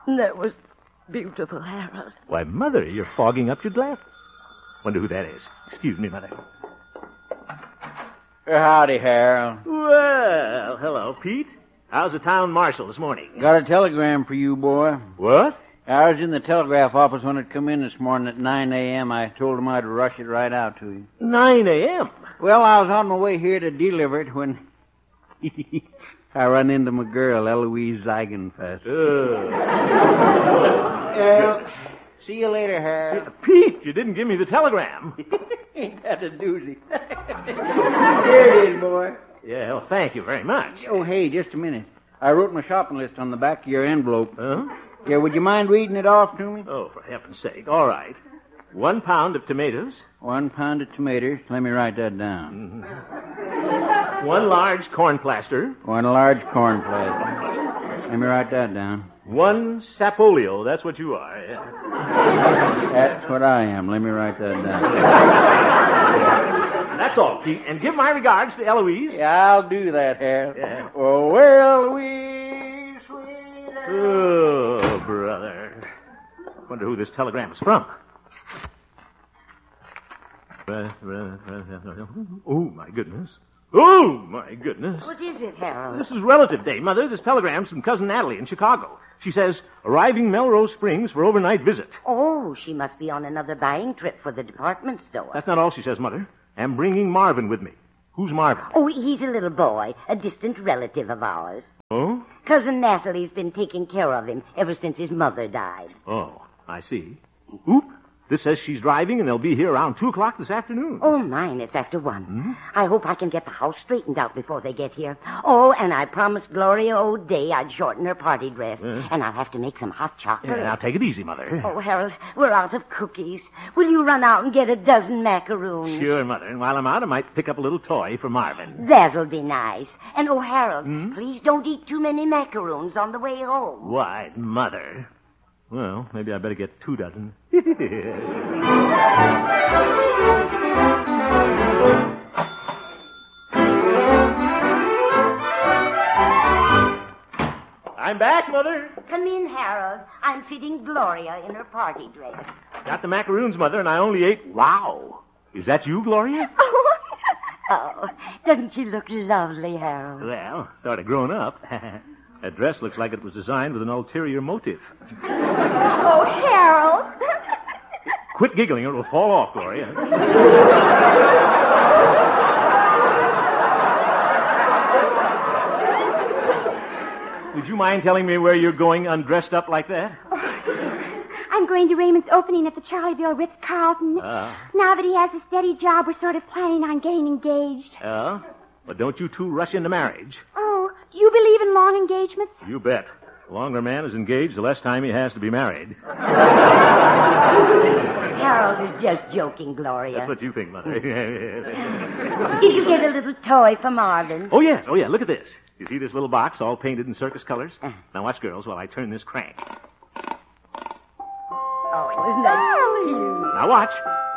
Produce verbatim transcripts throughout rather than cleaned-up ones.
That was beautiful, Harold. Why, Mother, you're fogging up your glasses. Wonder who that is. Excuse me, Mother. Howdy, Harold. Well, hello, Pete. How's the town marshal this morning? Got a telegram for you, boy. What? I was in the telegraph office when it come in this morning at nine a.m. I told him I'd rush it right out to you. nine a.m.? Well, I was on my way here to deliver it when I run into my girl, Eloise Zeigenfest. Uh. Well, see you later, Harold. Pete, you didn't give me the telegram. Ain't that a doozy? Here it is, boy. Yeah, well, thank you very much. Oh, hey, just a minute. I wrote my shopping list on the back of your envelope. Huh? Yeah, would you mind reading it off to me? Oh, for heaven's sake. All right. One pound of tomatoes. One pound of tomatoes. Let me write that down. Mm-hmm. One large corn plaster. One large corn plaster. Let me write that down. One sapolio. That's what you are. Yeah. That's what I am. Let me write that down. That's all, Pete. And give my regards to Eloise. Yeah, I'll do that, Harold. Yeah. Oh, well, we sweet. Oh, brother. Wonder who this telegram is from. Oh, my goodness. Oh, my goodness. What is it, Harold? This is relative day, Mother. This telegram's from Cousin Natalie in Chicago. She says, arriving Melrose Springs for overnight visit. Oh, she must be on another buying trip for the department store. That's not all she says, Mother. I'm bringing Marvin with me. Who's Marvin? Oh, he's a little boy, a distant relative of ours. Oh? Cousin Natalie's been taking care of him ever since his mother died. Oh, I see. Oop. This says she's driving and they'll be here around two o'clock this afternoon. Oh, mine, it's after one. Hmm? I hope I can get the house straightened out before they get here. Oh, and I promised Gloria O'Day I'd shorten her party dress. Uh. And I'll have to make some hot chocolate. Yeah, now take it easy, Mother. Oh, Harold, we're out of cookies. Will you run out and get a dozen macaroons? Sure, Mother. And while I'm out, I might pick up a little toy for Marvin. That'll be nice. And, oh, Harold, Hmm? please don't eat too many macaroons on the way home. Why, Mother. Well, maybe I better get two dozen. I'm back, Mother. Come in, Harold. I'm fitting Gloria in her party dress. Got the macaroons, Mother, and I only ate... Wow. Is that you, Gloria? Oh, oh, doesn't she look lovely, Harold? Well, sort of grown up. That dress looks like it was designed with an ulterior motive. Oh, Harold. Quit giggling or it'll fall off, Gloria. Would you mind telling me where you're going undressed up like that? I'm going to Raymond's opening at the Charleville Ritz-Carlton. Uh, Now that he has a steady job, we're sort of planning on getting engaged. uh, but don't you two rush into marriage. Oh, do you believe in long engagements? You bet. The longer a man is engaged, the less time he has to be married. Harold is just joking, Gloria. That's what you think, Mother. Did you get a little toy for Marvin? Oh, yes. Oh, yeah. Look at this. You see this little box all painted in circus colors? Uh. Now watch, girls, while I turn this crank. Oh, isn't that cute? Now watch.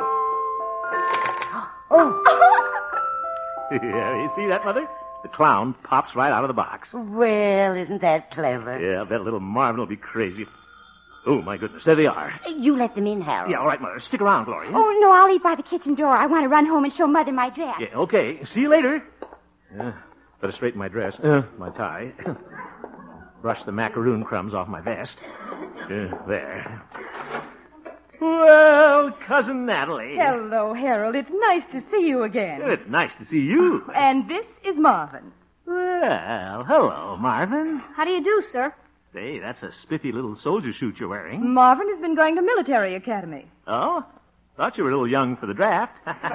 Oh, Yeah, you see that, Mother? The clown pops right out of the box. well, isn't that clever? Yeah, I bet little Marvin will be crazy. Oh, my goodness. There they are. You let them in, Harold. Yeah, all right, Mother. Stick around, Gloria. Oh, no, I'll leave by the kitchen door. I want to run home and show Mother my dress. Yeah, okay. See you later. Uh, better straighten my dress. Uh, my tie. Brush the macaroon crumbs off my vest. Uh, there. Well, Cousin Natalie. Hello, Harold. It's nice to see you again. It's nice to see you. And this is Marvin. Well, hello, Marvin. How do you do, sir? Say, that's a spiffy little soldier suit you're wearing. Marvin has been going to military academy. Oh? Thought you were a little young for the draft.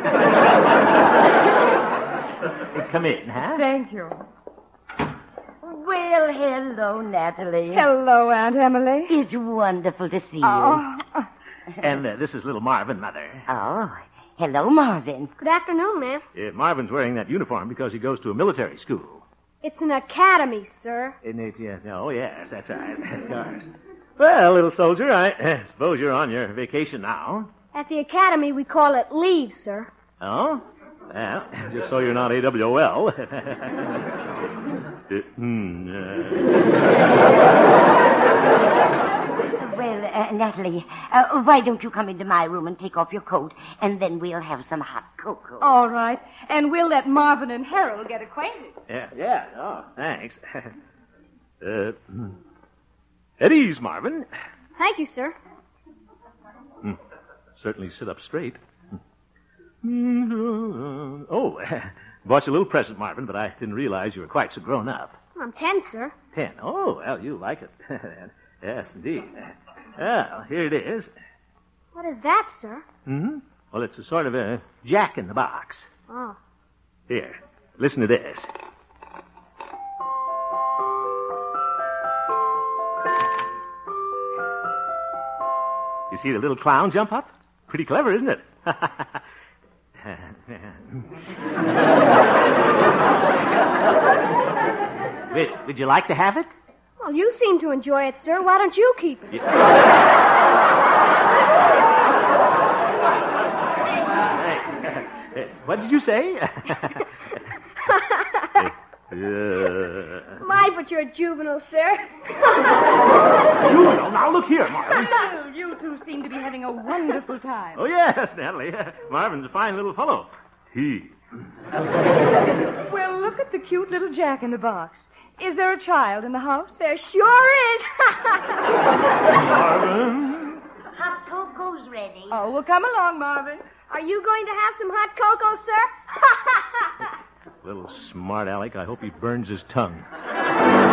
Come in, huh? Thank you. Well, hello, Natalie. Hello, Aunt Emily. It's wonderful to see you. Oh, And uh, this is little Marvin, Mother. Oh, hello, Marvin. Good afternoon, ma'am. Uh, Marvin's wearing that uniform because he goes to a military school. It's an academy, sir. Isn't it? Yeah. Oh, yes, that's right. Of course. Well, little soldier, I uh, suppose you're on your vacation now. At the academy, we call it leave, sir. Oh? Well, just so you're not A W O L. uh, hmm, uh... Natalie, uh, why don't you come into my room and take off your coat, and then we'll have some hot cocoa. All right. And we'll let Marvin and Harold get acquainted. Yeah, yeah. Oh, thanks. uh, at ease, Marvin. Thank you, sir. Hmm. Certainly sit up straight. Oh, bought you a little present, Marvin, but I didn't realize you were quite so grown up. I'm ten, sir. Ten. Oh, well, you like it. Yes, indeed. Well, here it is. What is that, sir? Hmm? Well, it's a sort of a jack in the box. Oh. Here, listen to this. You see the little clown jump up? Pretty clever, isn't it? would, would you like to have it? Well, you seem to enjoy it, sir. Why don't you keep it? Hey, what did you say? uh, My, but you're a juvenile, sir. Juvenile? Now look here, Marvin. Well, you two seem to be having a wonderful time. Oh, yes, Natalie. Marvin's a fine little fellow. He. Well, look at the cute little jack in the box. Is there a child in the house? There sure is. Marvin. Hot cocoa's ready. Oh, well, come along, Marvin. Are you going to have some hot cocoa, sir? Little smart Alec. I hope he burns his tongue.